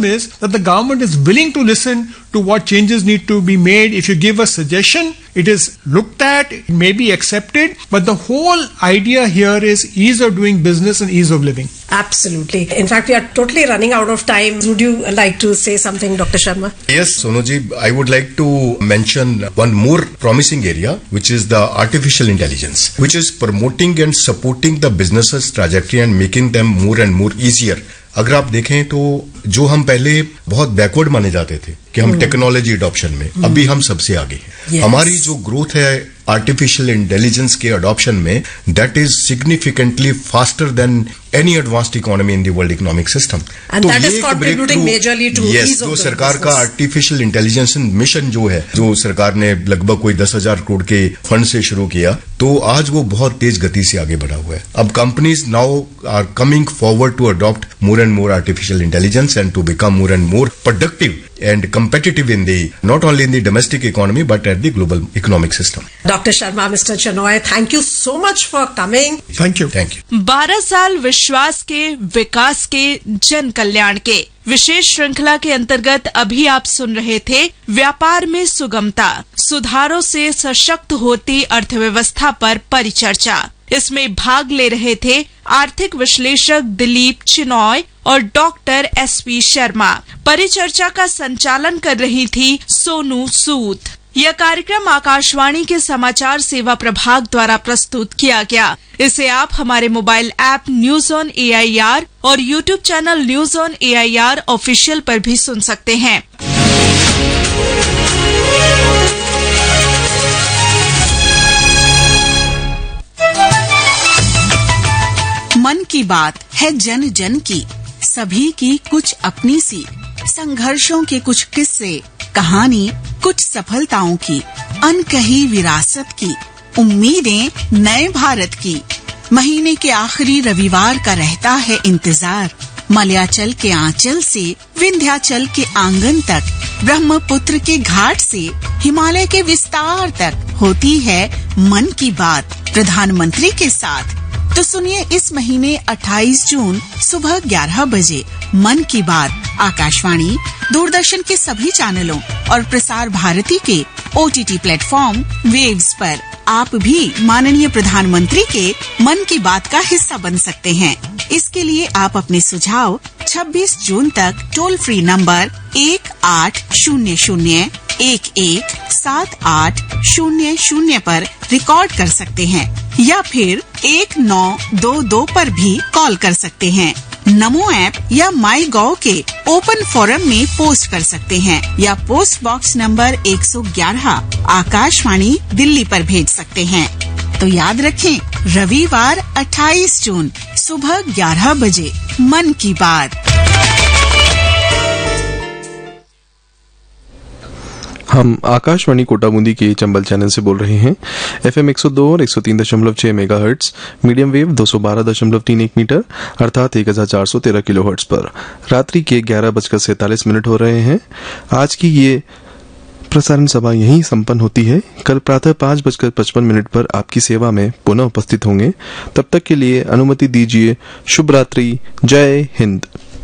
is that the government is willing to listen to what changes need to be made. If you give a suggestion, it is looked at, it may be accepted, but the whole idea here is ease of doing business and ease of living. Absolutely. In fact, we are totally running out of time. Would you like to say something, Dr. Sharma? Yes, Sonuji, I would like to mention one more promising area, which is the artificial intelligence, which is promoting and supporting the businesses trajectory and making them more and more easier. अगर आप देखें तो जो हम पहले बहुत backward माने जाते थे कि हम टेक्नोलॉजी अडॉप्शन में, अभी हम सबसे आगे हैं. हमारी जो ग्रोथ है आर्टिफिशियल इंटेलिजेंस के अडॉप्शन में, that is significantly faster than any advanced economy in the world economic system. तो ये जो सरकार का आर्टिफिशियल इंटेलिजेंस मिशन जो है, जो सरकार ने लगभग कोई 10,000 करोड़ के फंड से शुरू किया, तो आज वो बहुत तेज गति से आगे बढ़ा हुआ है. अब companies now are coming forward to adopt more and more artificial intelligence and to become more and more productive and competitive in the not only in the domestic economy but at the global economic system. Dr. Sharma, Mr. Chenoy, thank you so much for coming. Thank you. Thank you. 12 साल विश्वास के, विकास के, जन कल्याण के विशेष श्रृंखला के अंतर्गत अभी आप सुन रहे थे व्यापार में सुगमता, सुधारों से सशक्त होती अर्थव्यवस्था पर परिचर्चा. इसमें भाग ले रहे थे आर्थिक विश्लेषक दिलीप चिनॉय और डॉक्टर SP शर्मा. परिचर्चा का संचालन कर रही थी सोनू सूद. यह कार्यक्रम आकाशवाणी के समाचार सेवा प्रभाग द्वारा प्रस्तुत किया गया. इसे आप हमारे mobile app news on AIR और YouTube channel news on AIR official पर भी सुन सकते हैं. मन की बात है जन जन की, सभी की कुछ अपनी सी, संघर्षों के कुछ किस्से, कहानी कुछ सफलताओं की, अनकही विरासत की, उम्मीदें नए भारत की. महीने के आखिरी रविवार का रहता है इंतजार. मलयाचल के आंचल से विंध्याचल के आंगन तक, ब्रह्मपुत्र के घाट से हिमालय के विस्तार तक होती है मन की बात प्रधानमंत्री के साथ. तो सुनिए इस महीने 28 जून सुबह 11 बजे मन की बात आकाशवाणी, दूरदर्शन के सभी चैनलों और प्रसार भारती के OTT प्लेटफॉर्म वेव्स पर. आप भी माननीय प्रधानमंत्री के मन की बात का हिस्सा बन सकते हैं. इसके लिए आप अपने सुझाव 26 जून तक टोल फ्री नंबर 1800-117800 पर रिकॉर्ड कर सकते हैं या फिर 1922 पर भी कॉल कर सकते हैं. नमो ऐप या माई गॉव के ओपन फोरम में पोस्ट कर सकते हैं या post box number 111 Akashvani Delhi पर भेज सकते हैं. तो याद रखें, रविवार 28 जून सुबह 11 बजे मन की बात. हम आकाशवाणी कोटाबूंदी के चंबल चैनल से बोल रहे हैं. FM 102 और 103.6 मेगाहर्ट्ज, मीडियम वेव 212.31 मीटर अर्थात 1413 किलोहर्ट्ज पर रात्रि के 11:47 हो रहे हैं. आज की ये प्रसारण सभा यहीं संपन्न होती है. कल प्रातः 5:55 पर आपकी सेवा में पुनः उपस्थित होंगे. तब तक के लिए अनुमति दीजिए. शुभ रात्रि. जय हिंद.